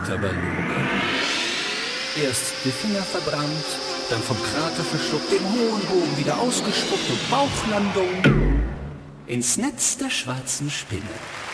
Unterbeluge. Erst die Finger verbrannt, dann vom Krater verschluckt, den hohen Bogen wieder ausgespuckt und Bauchlandung ins Netz der schwarzen Spinne.